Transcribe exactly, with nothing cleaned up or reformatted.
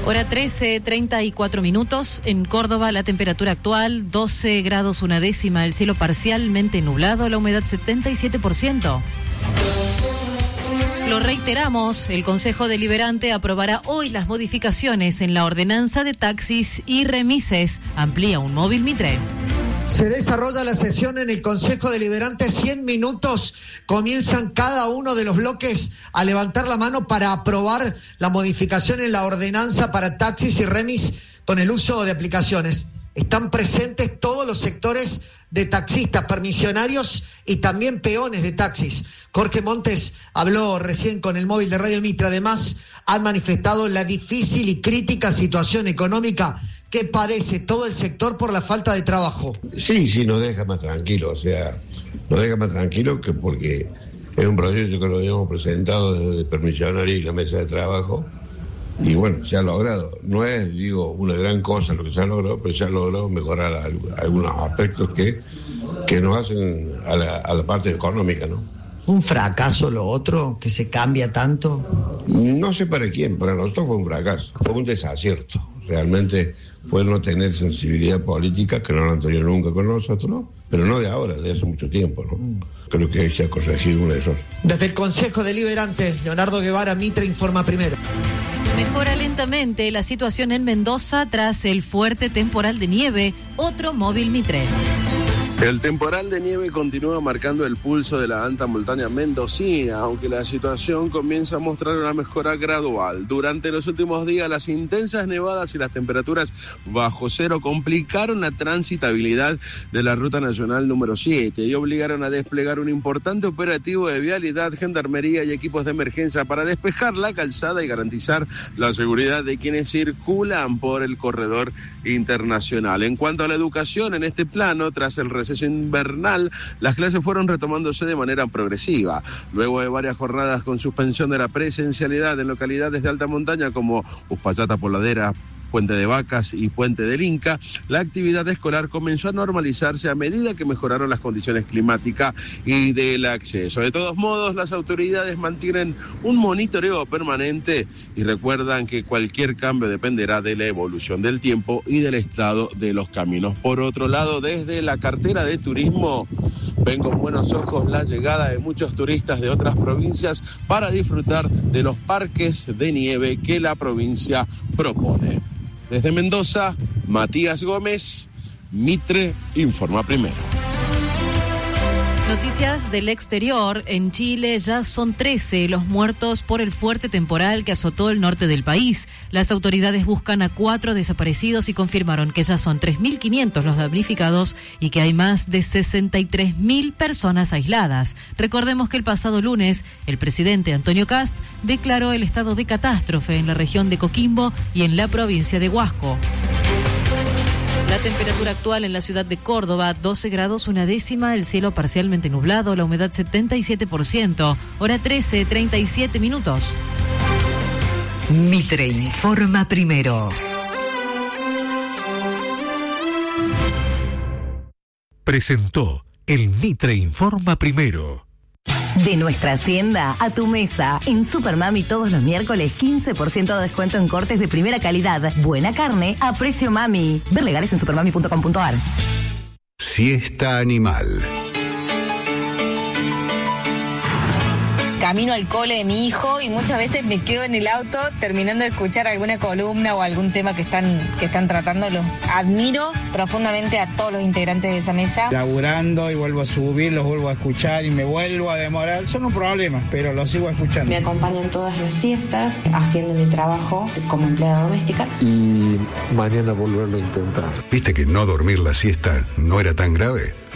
Hora trece, treinta y cuatro minutos. En Córdoba, la temperatura actual, doce grados una décima, el cielo parcialmente nublado, la humedad setenta y siete por ciento. Lo reiteramos, el Consejo Deliberante aprobará hoy las modificaciones en la ordenanza de taxis y remises. Amplía un móvil Mitre. Se desarrolla la sesión en el Consejo Deliberante, cien minutos, comienzan cada uno de los bloques a levantar la mano para aprobar la modificación en la ordenanza para taxis y remis con el uso de aplicaciones. Están presentes todos los sectores de taxistas, permisionarios y también peones de taxis. Jorge Montes habló recién con el móvil de Radio Mitre. Además, han manifestado la difícil y crítica situación económica que padece todo el sector por la falta de trabajo. Sí, sí, nos deja más tranquilo, o sea, nos deja más tranquilo que porque es un proyecto que lo habíamos presentado desde el permisionario y la mesa de trabajo, y bueno, se ha logrado. No es, digo, una gran cosa lo que se ha logrado, pero se ha logrado mejorar algunos aspectos que, que nos hacen a la, a la parte económica, ¿no? ¿Un fracaso lo otro, que se cambia tanto? No sé para quién, para nosotros fue un fracaso, fue un desacierto. Realmente fue no tener sensibilidad política, que no lo han tenido nunca con nosotros, pero no de ahora, de hace mucho tiempo, ¿no? Creo que se ha corregido uno de esos. Desde el Consejo Deliberante, Leonardo Guevara, Mitre informa primero. Mejora lentamente la situación en Mendoza tras el fuerte temporal de nieve. Otro móvil Mitre. El temporal de nieve continúa marcando el pulso de la alta montaña mendocina, aunque la situación comienza a mostrar una mejora gradual. Durante los últimos días, las intensas nevadas y las temperaturas bajo cero complicaron la transitabilidad de la ruta nacional número siete y obligaron a desplegar un importante operativo de vialidad, gendarmería y equipos de emergencia para despejar la calzada y garantizar la seguridad de quienes circulan por el corredor internacional. En cuanto a la educación, en este plano, tras el receso invernal, las clases fueron retomándose de manera progresiva. Luego de varias jornadas con suspensión de la presencialidad en localidades de alta montaña como Uspallata, Poladera, Puente de Vacas y Puente del Inca, la actividad escolar comenzó a normalizarse a medida que mejoraron las condiciones climáticas y del acceso. De todos modos, las autoridades mantienen un monitoreo permanente y recuerdan que cualquier cambio dependerá de la evolución del tiempo y del estado de los caminos. Por otro lado, desde la cartera de turismo, ven con buenos ojos la llegada de muchos turistas de otras provincias para disfrutar de los parques de nieve que la provincia propone. Desde Mendoza, Matías Gómez, Mitre informa primero. Noticias del exterior. En Chile ya son trece los muertos por el fuerte temporal que azotó el norte del país. Las autoridades buscan a cuatro desaparecidos y confirmaron que ya son tres mil quinientos los damnificados y que hay más de sesenta y tres mil personas aisladas. Recordemos que el pasado lunes el presidente Antonio Kast declaró el estado de catástrofe en la región de Coquimbo y en la provincia de Huasco. La temperatura actual en la ciudad de Córdoba, doce grados una décima, el cielo parcialmente nublado, la humedad setenta y siete por ciento. Hora trece, treinta y siete minutos. Mitre informa primero. Presentó el Mitre informa primero. De nuestra hacienda a tu mesa. En Supermami todos los miércoles quince por ciento de descuento en cortes de primera calidad. Buena carne a precio mami. Ver legales en supermami punto com punto a r. Siesta animal. Camino al cole de mi hijo y muchas veces me quedo en el auto terminando de escuchar alguna columna o algún tema que están, que están tratando. Los admiro profundamente a todos los integrantes de esa mesa. Laburando y vuelvo a subir, los vuelvo a escuchar y me vuelvo a demorar. Son un problema, pero los sigo escuchando. Me acompañan todas las siestas haciendo mi trabajo como empleada doméstica. Y mañana volverlo a intentar. ¿Viste que no dormir la siesta no era tan grave?